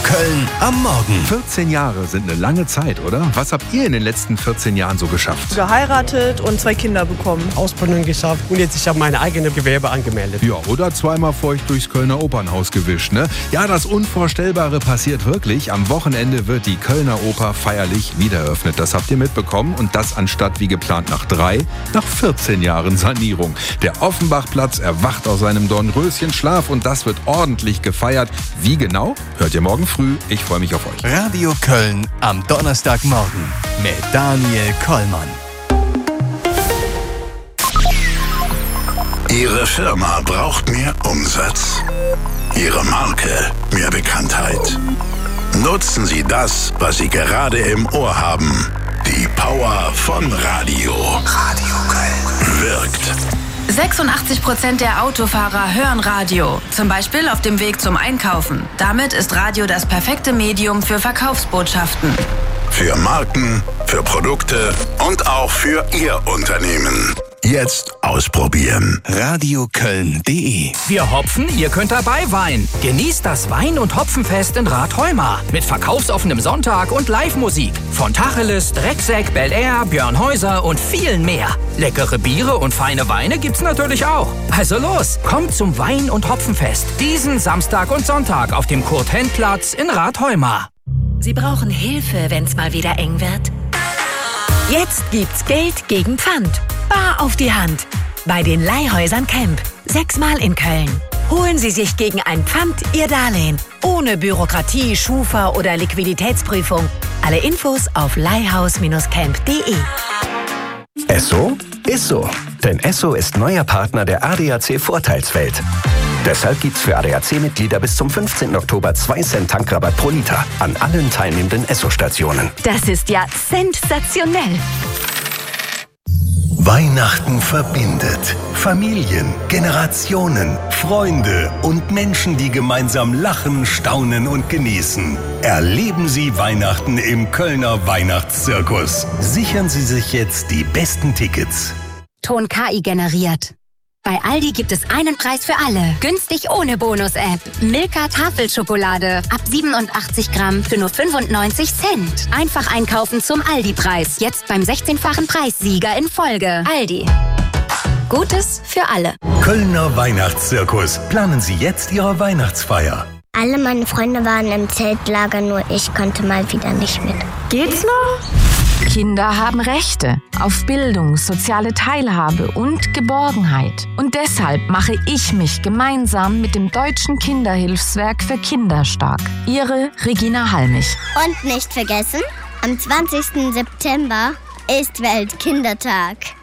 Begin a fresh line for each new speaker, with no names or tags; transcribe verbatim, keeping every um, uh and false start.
Köln am Morgen.
vierzehn Jahre sind eine lange Zeit, oder? Was habt ihr in den letzten vierzehn Jahren so geschafft?
Geheiratet und zwei Kinder bekommen.
Ausbildung geschafft und jetzt ich habe meine eigene Gewerbe angemeldet.
Ja, oder zweimal feucht durchs Kölner Opernhaus gewischt, ne? Ja, das Unvorstellbare passiert wirklich. Am Wochenende wird die Kölner Oper feierlich wiedereröffnet. Das habt ihr mitbekommen. Und das anstatt wie geplant nach drei, nach vierzehn Jahren Sanierung. Der Offenbachplatz erwacht aus seinem Dornröschenschlaf und das wird ordentlich gefeiert. Wie genau? Hört ihr morgen früh. Ich freue mich auf euch.
Radio Köln am Donnerstagmorgen mit Daniel Kollmann.
Ihre Firma braucht mehr Umsatz. Ihre Marke mehr Bekanntheit. Nutzen Sie das, was Sie gerade im Ohr haben. Die Power von Radio. Radio Köln. Wirkt.
sechsundachtzig Prozent der Autofahrer hören Radio, zum Beispiel auf dem Weg zum Einkaufen. Damit ist Radio das perfekte Medium für Verkaufsbotschaften.
Für Marken, für Produkte und auch für Ihr Unternehmen. Jetzt ausprobieren.
Radio Köln punkt de.
Wir hopfen, ihr könnt dabei weinen. Genießt das Wein- und Hopfenfest in Rathheuma. Mit verkaufsoffenem Sonntag und Live-Musik. Von Tacheles, Drecksäck, Bel Air, Björn Häuser und vielen mehr. Leckere Biere und feine Weine gibt's natürlich auch. Also los, kommt zum Wein- und Hopfenfest. Diesen Samstag und Sonntag auf dem Kurt-Henn-Platz in Rathheuma.
Sie brauchen Hilfe, wenn's mal wieder eng wird? Jetzt gibt's Geld gegen Pfand. Bar auf die Hand. Bei den Leihhäusern Camp. Sechsmal in Köln. Holen Sie sich gegen ein Pfand Ihr Darlehen. Ohne Bürokratie, Schufa oder Liquiditätsprüfung. Alle Infos auf leihhaus camp punkt de.
Esso ist so. Denn Esso ist neuer Partner der A D A C Vorteilswelt. Deshalb gibt's für A D A C-Mitglieder bis zum fünfzehnten Oktober zwei Cent Tankrabatt pro Liter an allen teilnehmenden Esso-Stationen.
Das ist ja sensationell.
Weihnachten verbindet. Familien, Generationen, Freunde und Menschen, die gemeinsam lachen, staunen und genießen. Erleben Sie Weihnachten im Kölner Weihnachtszirkus. Sichern Sie sich jetzt die besten Tickets.
Ton K I generiert. Bei Aldi gibt es einen Preis für alle. Günstig ohne Bonus-App. Milka Tafelschokolade. Ab siebenundachtzig Gramm für nur fünfundneunzig Cent. Einfach einkaufen zum Aldi-Preis. Jetzt beim sechzehnfachen Preissieger in Folge. Aldi. Gutes für alle.
Kölner Weihnachtszirkus. Planen Sie jetzt Ihre Weihnachtsfeier.
Alle meine Freunde waren im Zeltlager, nur ich konnte mal wieder nicht mit.
Geht's noch? Kinder haben Rechte auf Bildung, soziale Teilhabe und Geborgenheit. Und deshalb mache ich mich gemeinsam mit dem Deutschen Kinderhilfswerk für Kinder stark. Ihre Regina Halmich.
Und nicht vergessen, am zwanzigsten September ist Weltkindertag.